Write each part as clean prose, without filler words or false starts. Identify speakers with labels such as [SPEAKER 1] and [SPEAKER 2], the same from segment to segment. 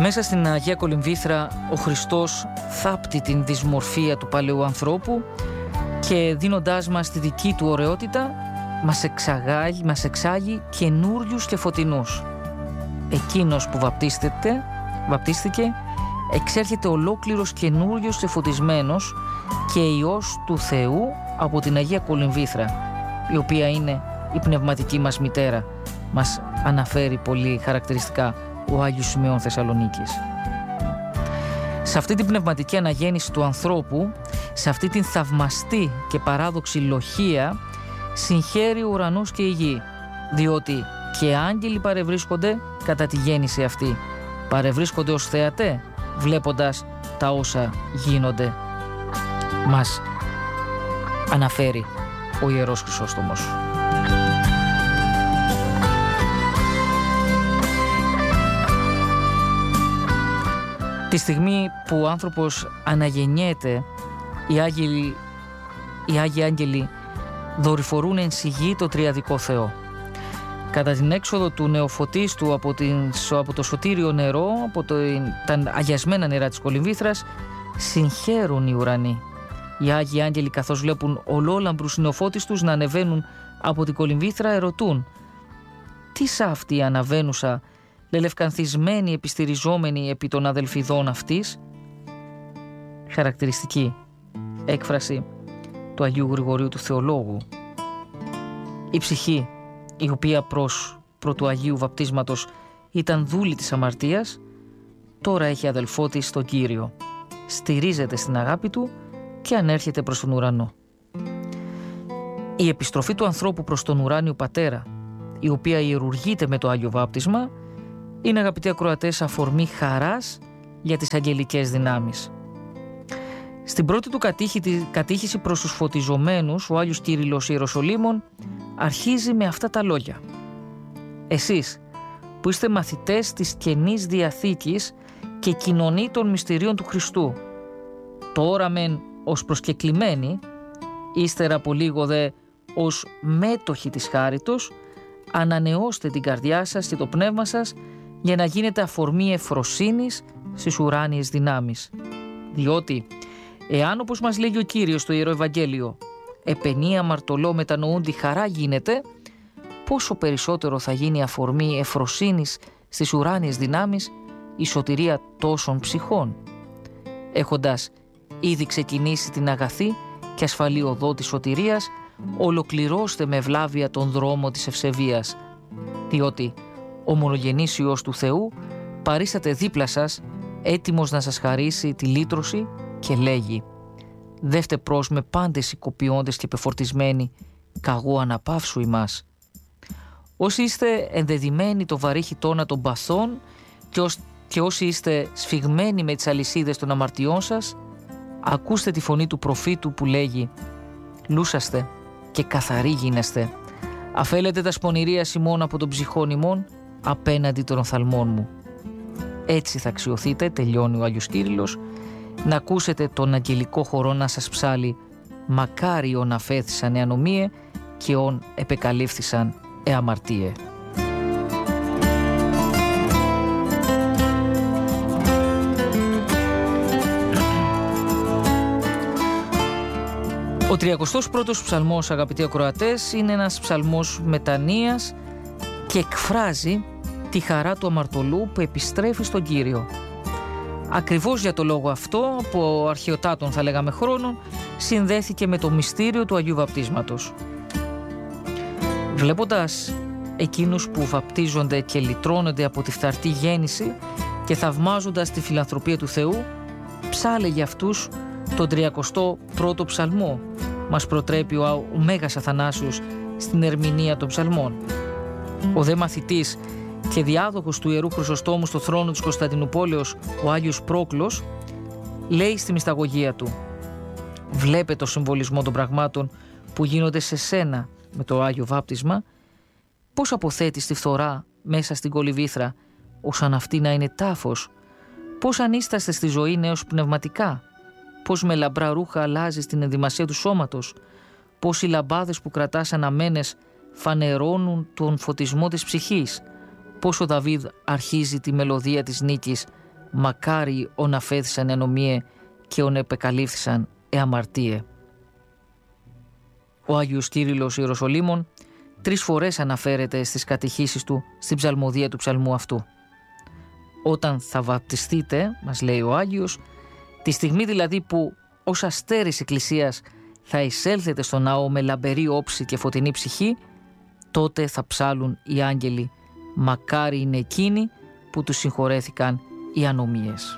[SPEAKER 1] Μέσα στην Αγία Κολυμβήθρα ο Χριστός θάπτει την δυσμορφία του παλαιού ανθρώπου και δίνοντάς μας τη δική του ωραιότητα μας εξάγει καινούριους και φωτεινούς. Εκείνος που βαπτίστηκε εξέρχεται ολόκληρος καινούριος και φωτισμένος και Υιός του Θεού από την Αγία Κολυμβήθρα, η οποία είναι η πνευματική μας μητέρα, μας αναφέρει πολύ χαρακτηριστικά ο Άγιος Σημεών Θεσσαλονίκης. Σε αυτή την πνευματική αναγέννηση του ανθρώπου, σε αυτή την θαυμαστή και παράδοξη λοχεία, συγχαίρει ο ουρανός και η γη, διότι και άγγελοι παρευρίσκονται κατά τη γέννηση αυτή. Παρευρίσκονται ως θεατέ, βλέποντας τα όσα γίνονται. Μας αναφέρει ο Ιερός Χρυσόστομος. Τη στιγμή που ο άνθρωπος αναγεννιέται, οι Άγιοι Άγγελοι δορυφορούν εν σιγή το τριαδικό Θεό. Κατά την έξοδο του νεοφωτίστου από το σωτήριο νερό, από τα αγιασμένα νερά της Κολυμβήθρας, συγχαίρουν οι ουρανοί. Οι Άγιοι Άγγελοι, καθώς βλέπουν ολόλαμπρους νεοφώτιστους να ανεβαίνουν από την Κολυμβήθρα, ερωτούν: τι σ' αυτή η αναβαίνουσα, λελευκανθισμένη, επιστηριζόμενη επί των αδελφιδών αυτής? Χαρακτηριστική έκφραση του Αγίου Γρηγορίου του Θεολόγου. Η ψυχή, η οποία προ του Αγίου Βαπτίσματος ήταν δούλη της αμαρτίας, τώρα έχει αδελφό της στον Κύριο. Στηρίζεται στην αγάπη του και ανέρχεται προς τον ουρανό. Η επιστροφή του ανθρώπου προς τον ουράνιο Πατέρα, η οποία ιερουργείται με το Άγιο Βάπτισμα, είναι, αγαπητοί ακροατές, αφορμή χαράς για τις αγγελικές δυνάμεις. Στην πρώτη του κατήχηση προς τους φωτιζομένους, ο Άγιος Κύριλλος Ιεροσολύμων αρχίζει με αυτά τα λόγια: «Εσείς που είστε μαθητές της Καινής Διαθήκης και κοινωνεί των μυστηρίων του Χριστού, τώρα μεν ως προσκεκλημένοι, ύστερα από λίγο δε ως μέτοχοι της χάριτος, ανανεώστε την καρδιά σας και το πνεύμα σας για να γίνετε αφορμή ευφροσύνης στις ουράνιες δυνάμεις. Διότι εάν, όπως μας λέγει ο Κύριος στο Ιερό Ευαγγέλιο, επενεί αμαρτωλό μετανοούν τη χαρά γίνεται, πόσο περισσότερο θα γίνει αφορμή ευφροσύνης στις ουράνιες δυνάμεις η σωτηρία τόσων ψυχών. Έχοντας ήδη ξεκινήσει την αγαθή και ασφαλή οδό της σωτηρίας, ολοκληρώστε με ευλάβεια τον δρόμο της ευσεβίας, διότι ο μονογενής Υιός του Θεού παρίσταται δίπλα σας, έτοιμος να σας χαρίσει τη λύτρωση, και λέγει: «Δεύτε προς με πάντες οικοποιώντες και πεφορτισμένοι, καγώ αναπαύσου ημάς». Όσοι είστε ενδεδειμένοι το βαρύ χιτώνα των παθών και όσοι είστε σφιγμένοι με τις αλυσίδες των αμαρτιών σας, ακούστε τη φωνή του προφήτου που λέγει: «Λούσαστε και καθαροί γίνεστε. Αφέλετε τα σπονηρία ημών από τον ψυχών ημών απέναντι των οφθαλμών μου». Έτσι θα αξιωθείτε, τελειώνει ο Άγιος Κύριλλος, να ακούσετε τον αγγελικό χορό να σας ψάλει: «Μακάρι ον αφέθησαν εανομίε και ον επεκαλύφθησαν εαμαρτίε». Ο 31ος ψαλμός, αγαπητοί ακροατές, είναι ένας ψαλμός μετανοίας και εκφράζει τη χαρά του αμαρτωλού που επιστρέφει στον Κύριο. Ακριβώς για το λόγο αυτό, από αρχαιοτάτων θα λέγαμε χρόνων, συνδέθηκε με το μυστήριο του Αγίου Βαπτίσματος. Βλέποντας εκείνους που βαπτίζονται και λυτρώνονται από τη φθαρτή γέννηση και θαυμάζοντας τη φιλανθρωπία του Θεού, ψάλε για αυτούς τον 31ο ψαλμό. Μας προτρέπει ο Μέγας Αθανάσιος στην ερμηνεία των ψαλμών. Ο δε μαθητής και διάδοχος του Ιερού Χρυσοστόμου στο θρόνο της Κωνσταντινούπολεως, ο Άγιος Πρόκλος, λέει στη μυσταγωγία του: «Βλέπε το συμβολισμό των πραγμάτων που γίνονται σε σένα με το Άγιο Βάπτισμα, πώς αποθέτεις τη φθορά μέσα στην Κολυμβήθρα, όσαν αυτή να είναι τάφος, πώς ανίσταστε στη ζωή νέος πνευματικά, πώς με λαμπρά ρούχα αλλάζεις την ενδυμασία του σώματος, πώς οι λαμπάδες που κρατάς αναμένες φανερώνουν τον φωτισμό της ψυχής, πώς ο Δαβίδ αρχίζει τη μελωδία της νίκης μακάρι ον αφέθησαν ενομίε και ον επεκαλύφθησαν αμαρτίε. Ο Άγιος Κύριλλος Ιεροσολύμων 3 φορές αναφέρεται στις κατηχήσεις του στην ψαλμοδία του ψαλμού αυτού. Όταν θα βαπτιστείτε, μας λέει ο Άγιος, τη στιγμή δηλαδή που ως αστέρης εκκλησίας θα εισέλθετε στο ναό με λαμπερή όψη και φωτεινή ψυχή, τότε θα ψάλουν οι άγγελοι «Μακάρι είναι εκείνοι που τους συγχωρέθηκαν οι ανομίες».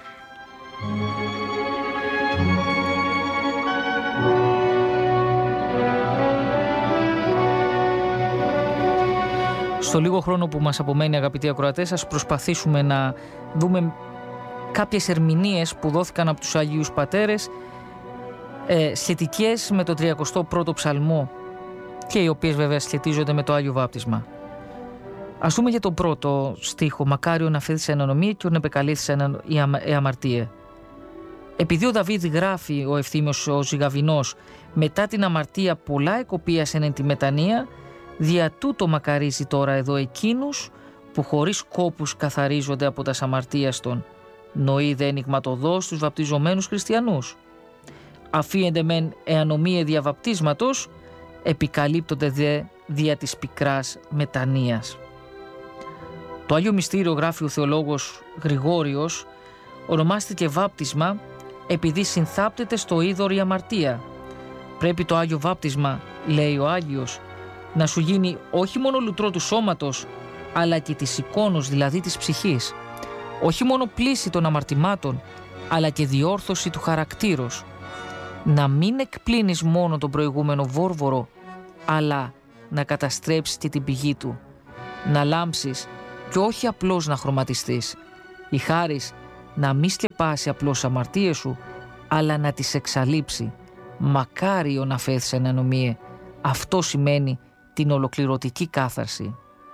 [SPEAKER 1] Στο λίγο χρόνο που μας απομένει, αγαπητοί ακροατές, ας προσπαθήσουμε να δούμε κάποιες ερμηνείες που δόθηκαν από τους Αγίους Πατέρες σχετικές με το 31ο ψαλμό και οι οποίες βέβαια σχετίζονται με το Άγιο Βάπτισμα. Ας δούμε για τον πρώτο στίχο «Μακάριον αφέθησαν ανομία και ον επεκαλύφθησαν οι αμαρτίε». Επειδή ο Δαβίδ γράφει, ο ευθύμιος ο Ζυγαβηνός, μετά την αμαρτία πολλά εκοπίασεν εν τη μετανία, δια τούτο μακαρίζει τώρα εδώ εκείνους που χωρίς κόπους καθαρίζονται από τας αμαρτίας των. Νοεί δε ενιγματοδός τους βαπτιζομένους χριστιανούς. Αφίενται μεν εανομίε δια βαπτίσματος, επικαλύπτονται δε δια της πικράς μετανοίας. Το Άγιο Μυστήριο, γράφει ο θεολόγος Γρηγόριος, ονομάστηκε βάπτισμα επειδή συνθάπτεται στο είδωρ η αμαρτία. Πρέπει το Άγιο Βάπτισμα, λέει ο Άγιος, να σου γίνει όχι μόνο λουτρό του σώματος, αλλά και της εικόνος, δηλαδή της ψυχής. Όχι μόνο πλύση των αμαρτημάτων, αλλά και διόρθωση του χαρακτήρος. Να μην εκπλύνεις μόνο τον προηγούμενο βόρβορο, αλλά να καταστρέψεις και την πηγή του. Να λάμψεις και όχι απλώς να χρωματιστείς. Η χάρις να μην σκεπάσει απλώς αμαρτίες σου, αλλά να τις εξαλείψει. Μακάριο να αφέθησαν ανομίε. Αυτό σημαίνει την ολοκληρωτική κάθαρση.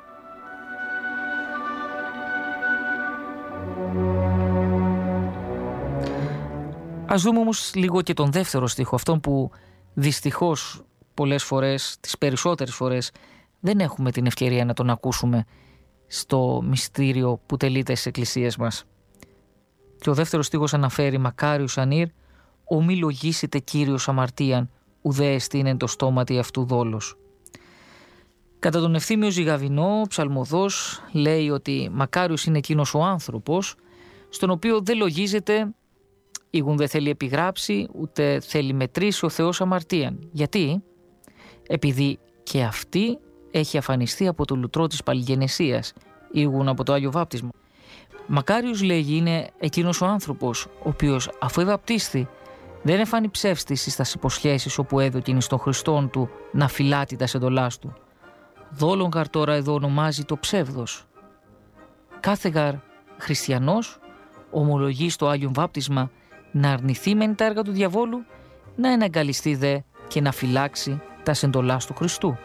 [SPEAKER 1] Ας δούμε όμως λίγο και τον δεύτερο στίχο, αυτόν που δυστυχώς πολλές φορές, τις περισσότερες φορές, δεν έχουμε την ευκαιρία να τον ακούσουμε στο μυστήριο που τελείται στις εκκλησίες μας. Και ο δεύτερος στίχος αναφέρει «Μακάριος ανήρ, ομί λογίσετε Κύριος αμαρτίαν, ουδέ εστίνεν το στόματι αυτού δόλος». Κατά τον ευθύμιο Ζυγαβηνό, ο ψαλμοδός λέει ότι μακάριος είναι εκείνος ο άνθρωπος, στον οποίο δεν λογίζεται, ήγουν δεν θέλει επιγράψει, ούτε θέλει μετρήσει ο Θεός αμαρτίαν. Γιατί? Επειδή και αυτή έχει αφανιστεί από το λουτρό της παλιγενεσίας, ήγουν από το Άγιο Βάπτισμα. Μακάριος, λέγει, είναι εκείνος ο άνθρωπος, ο οποίος αφού ευαπτίστη δεν εφάνει ψεύστης εις τας υποσχέσεις όπου έδωκεν εις τον Χριστόν του να φυλάτει τας εντολάς του. Δόλον γαρ τώρα εδώ ονομάζει το ψεύδος. Κάθε γαρ χριστιανός ομολογεί στο Άγιον Βάπτισμα να αρνηθεί μεν τα έργα του διαβόλου, να εναγκαλιστεί δε και να φυλάξει τας εντολάς του Χριστού.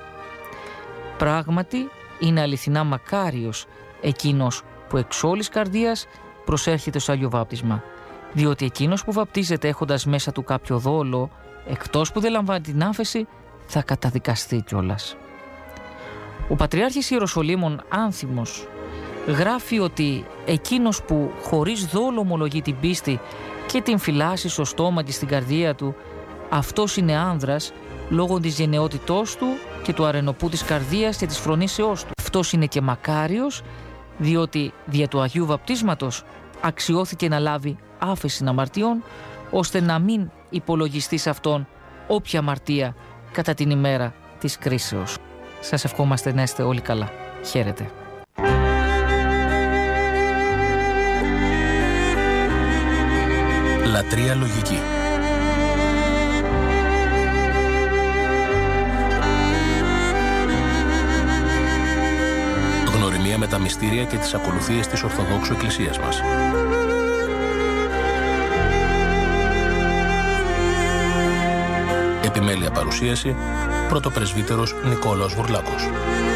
[SPEAKER 1] Πράγματι είναι αληθινά μακάριος εκείνος που εξ όλης καρδίας προσέρχεται στο Άγιο Βάπτισμα, διότι εκείνος που βαπτίζεται έχοντας μέσα του κάποιο δόλο, εκτός που δεν λαμβάνει την άφεση, θα καταδικαστεί κιόλας. Ο Πατριάρχης Ιεροσολύμων Άνθιμος γράφει ότι εκείνος που χωρίς δόλο ομολογεί την πίστη και την φυλάσσει στο στόμα και στην καρδία του, αυτός είναι άνδρας λόγω της γενναιότητός του και του αρενοπού της καρδίας και της φρονήσεώς του. Αυτός είναι και μακάριος, διότι δια του Αγίου Βαπτίσματος αξιώθηκε να λάβει άφεση αμαρτιών, ώστε να μην υπολογιστεί σε αυτόν όποια αμαρτία κατά την ημέρα της κρίσεως. Σας ευχόμαστε να είστε όλοι καλά. Χαίρετε.
[SPEAKER 2] Λατρεία λογική. Γνωριμία με τα μυστήρια και τις ακολουθίες της Ορθοδόξου Εκκλησίας μας. Επιμέλεια παρουσίαση, πρωτοπρεσβύτερος Νικόλαος Βουρλάκος.